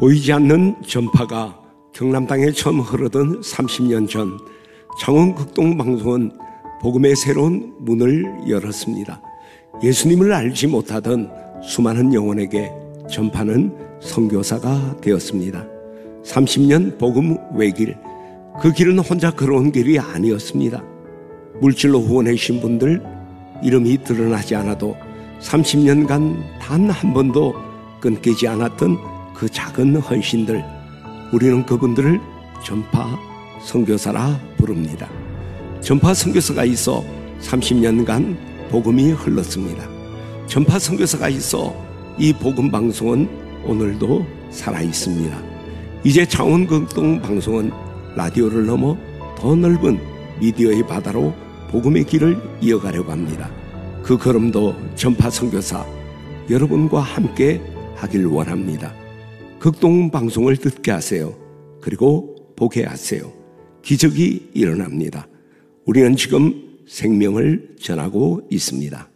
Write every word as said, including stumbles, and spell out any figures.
보이지 않는 전파가 경남 땅에 처음 흐르던 삼십 년 전 창원극동방송은 복음의 새로운 문을 열었습니다. 예수님을 알지 못하던 수많은 영혼에게 전파는 선교사가 되었습니다. 삼십 년 복음 외길, 그 길은 혼자 걸어온 길이 아니었습니다. 물질로 후원해주신 분들 이름이 드러나지 않아도 삼십 년간 단 한 번도 끊기지 않았던 그 작은 헌신들, 우리는 그분들을 전파 선교사라 부릅니다. 전파 선교사가 있어 삼십 년간 복음이 흘렀습니다. 전파 선교사가 있어 이 복음 방송은 오늘도 살아 있습니다. 이제 창원극동 방송은 라디오를 넘어 더 넓은 미디어의 바다로 복음의 길을 이어가려고 합니다. 그 걸음도 전파 선교사 여러분과 함께 하길 원합니다. 극동 방송을 듣게 하세요. 그리고 보게 하세요. 기적이 일어납니다. 우리는 지금 생명을 전하고 있습니다.